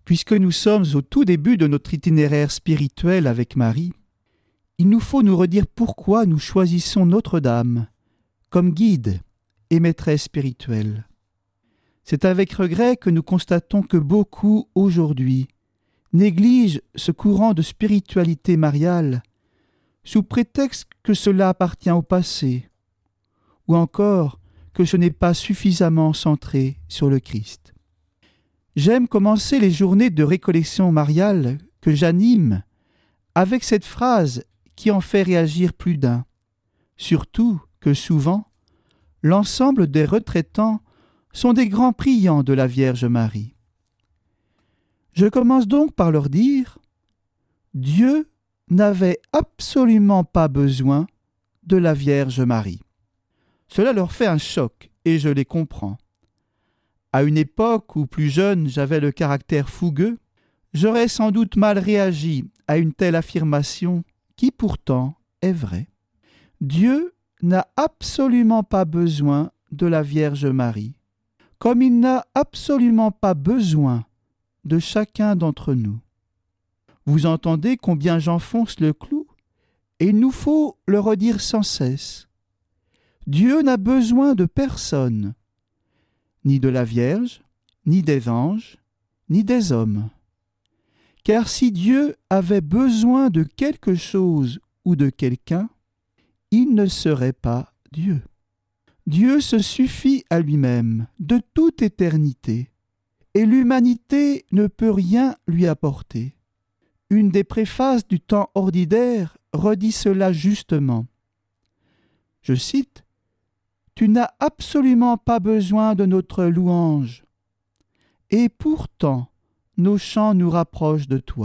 Puisque nous sommes au tout début de notre itinéraire spirituel avec Marie, il nous faut nous redire pourquoi nous choisissons Notre-Dame comme guide et maîtresse spirituelle. C'est avec regret que nous constatons que beaucoup, aujourd'hui, négligent ce courant de spiritualité mariale sous prétexte que cela appartient au passé, ou encore que ce n'est pas suffisamment centré sur le Christ. J'aime commencer les journées de récollection mariale que j'anime avec cette phrase qui en fait réagir plus d'un, surtout que souvent, l'ensemble des retraitants sont des grands priants de la Vierge Marie. Je commence donc par leur dire « Dieu n'avait absolument pas besoin de la Vierge Marie ». Cela leur fait un choc et je les comprends. À une époque où plus jeune j'avais le caractère fougueux, j'aurais sans doute mal réagi à une telle affirmation qui pourtant est vraie. Dieu n'a absolument pas besoin de la Vierge Marie, comme il n'a absolument pas besoin de chacun d'entre nous. Vous entendez combien j'enfonce le clou, et il nous faut le redire sans cesse. Dieu n'a besoin de personne, ni de la Vierge, ni des anges, ni des hommes. Car si Dieu avait besoin de quelque chose ou de quelqu'un, il ne serait pas Dieu. Dieu se suffit à lui-même de toute éternité, et l'humanité ne peut rien lui apporter. Une des préfaces du temps ordinaire redit cela justement. Je cite « Tu n'as absolument pas besoin de notre louange, et pourtant nos chants nous rapprochent de toi. »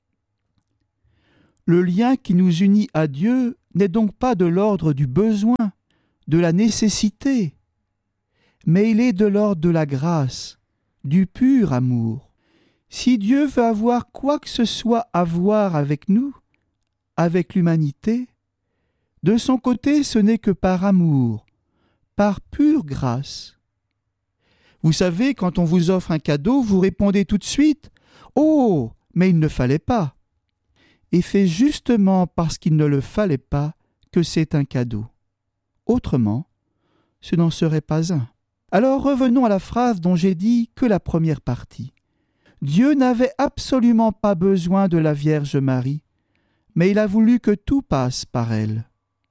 Le lien qui nous unit à Dieu n'est donc pas de l'ordre du besoin, de la nécessité, mais il est de l'ordre de la grâce, du pur amour. Si Dieu veut avoir quoi que ce soit à voir avec nous, avec l'humanité, de son côté ce n'est que par amour, par pure grâce. Vous savez, quand on vous offre un cadeau, vous répondez tout de suite « Oh, mais il ne fallait pas !» Et c'est justement parce qu'il ne le fallait pas que c'est un cadeau. Autrement, ce n'en serait pas un. Alors revenons à la phrase dont j'ai dit que la première partie. Dieu n'avait absolument pas besoin de la Vierge Marie, mais il a voulu que tout passe par elle.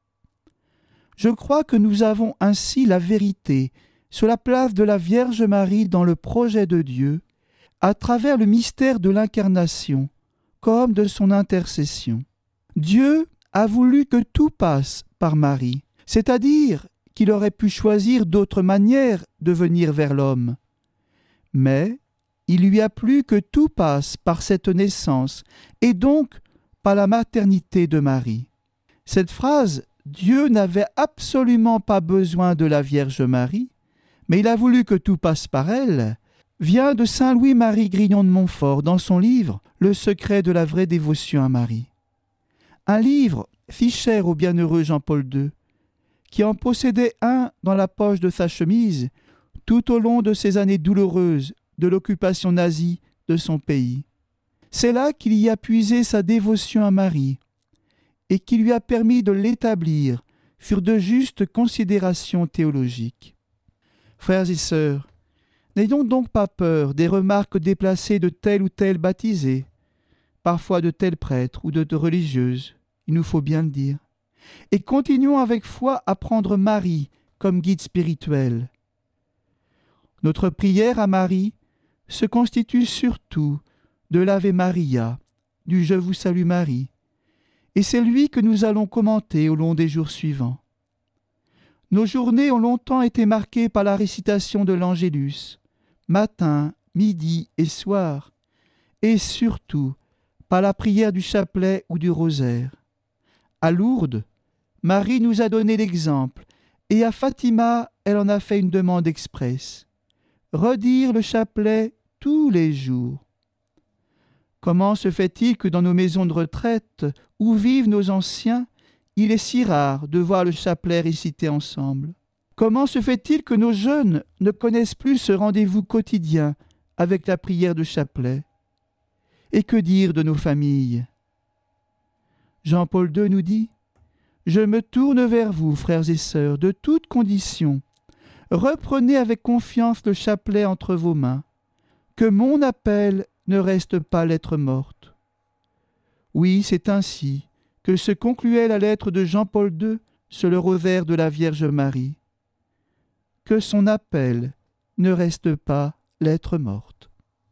Je crois que nous avons ainsi la vérité sur la place de la Vierge Marie dans le projet de Dieu, à travers le mystère de l'incarnation, comme de son intercession. Dieu a voulu que tout passe par Marie, c'est-à-dire qu'il aurait pu choisir d'autres manières de venir vers l'homme. Mais il lui a plu que tout passe par cette naissance, et donc par la maternité de Marie. Cette phrase « Dieu n'avait absolument pas besoin de la Vierge Marie, mais il a voulu que tout passe par elle » vient de saint Louis-Marie Grignon de Montfort dans son livre « Le secret de la vraie dévotion à Marie ». Un livre si cher au bienheureux Jean-Paul II, qui en possédait un dans la poche de sa chemise tout au long de ces années douloureuses de l'occupation nazie de son pays. C'est là qu'il y a puisé sa dévotion à Marie et qui lui a permis de l'établir sur de justes considérations théologiques. Frères et sœurs, n'ayons donc pas peur des remarques déplacées de tel ou tel baptisé, parfois de tel prêtre ou de religieuse, il nous faut bien le dire, et continuons avec foi à prendre Marie comme guide spirituel. Notre prière à Marie se constitue surtout de l'Ave Maria, du Je vous salue Marie, et c'est lui que nous allons commenter au long des jours suivants. Nos journées ont longtemps été marquées par la récitation de l'Angélus, matin, midi et soir, et surtout par la prière du chapelet ou du rosaire. À Lourdes, Marie nous a donné l'exemple, et à Fatima, elle en a fait une demande expresse. Redire le chapelet tous les jours. Comment se fait-il que dans nos maisons de retraite, où vivent nos anciens, il est si rare de voir le chapelet récité ensemble? Comment se fait-il que nos jeunes ne connaissent plus ce rendez-vous quotidien avec la prière de chapelet? Et que dire de nos familles ? Jean-Paul II nous dit « Je me tourne vers vous, frères et sœurs, de toutes conditions. Reprenez avec confiance le chapelet entre vos mains. Que mon appel ne reste pas lettre morte. » Oui, c'est ainsi que se concluait la lettre de Jean-Paul II sur le rosaire de la Vierge Marie. Que son appel ne reste pas lettre morte.